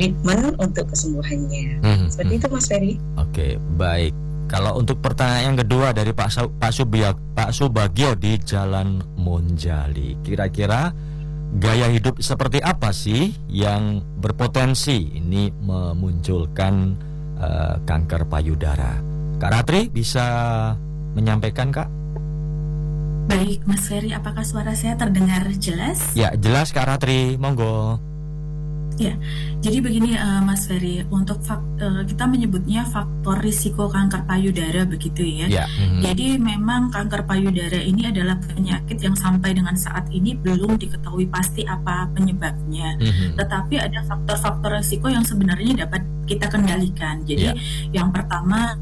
treatment untuk kesembuhannya. Seperti itu Mas Ferry. Oke, baik. Kalau untuk pertanyaan yang kedua dari Pak Subagio di Jalan Monjali, kira-kira gaya hidup seperti apa sih yang berpotensi ini memunculkan kanker payudara? Kak Ratri bisa menyampaikan, Kak? Baik, Mas Ferry, apakah suara saya terdengar jelas? Ya, jelas Kak Ratri, monggo. Ya, jadi begini Mas Ferry, untuk kita menyebutnya faktor risiko kanker payudara begitu ya. Ya. Jadi memang kanker payudara ini adalah penyakit yang sampai dengan saat ini belum diketahui pasti apa penyebabnya. Tetapi ada faktor-faktor risiko yang sebenarnya dapat kita kendalikan. Jadi yang pertama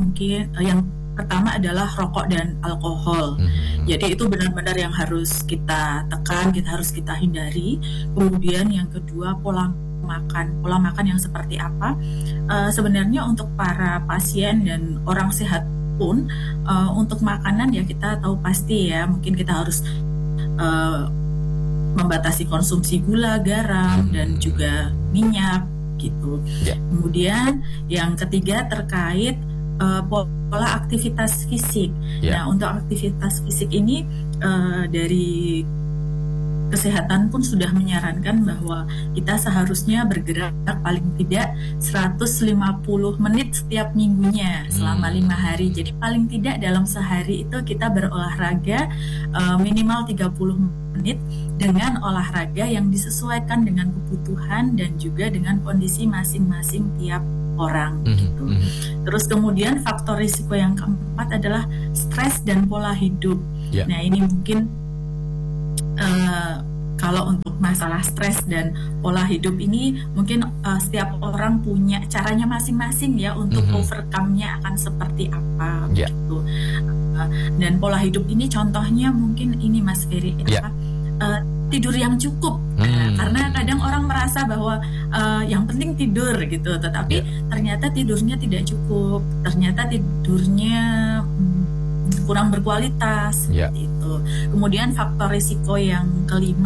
adalah rokok dan alkohol. Jadi itu benar-benar yang harus kita tekan, harus kita hindari. Kemudian yang kedua, pola makan yang seperti apa. Sebenarnya untuk para pasien dan orang sehat pun untuk makanan ya kita tahu pasti ya, mungkin kita harus membatasi konsumsi gula, garam dan juga minyak gitu. Kemudian yang ketiga terkait pola aktivitas fisik. Nah, untuk aktivitas fisik ini dari kesehatan pun sudah menyarankan bahwa kita seharusnya bergerak paling tidak 150 menit setiap minggunya selama 5 hari. Jadi paling tidak dalam sehari itu kita berolahraga minimal 30 menit dengan olahraga yang disesuaikan dengan kebutuhan dan juga dengan kondisi masing-masing tiap orang gitu. Terus kemudian faktor risiko yang keempat adalah stres dan pola hidup. Nah ini mungkin kalau untuk masalah stres dan pola hidup ini mungkin setiap orang punya caranya masing-masing ya untuk overcome-nya akan seperti apa gitu. Dan pola hidup ini contohnya mungkin ini Mas Ferry tidur yang cukup. Karena kadang orang merasa bahwa yang penting tidur gitu, tetapi ternyata tidurnya tidak cukup, ternyata tidurnya kurang berkualitas seperti itu. Kemudian faktor risiko yang kelima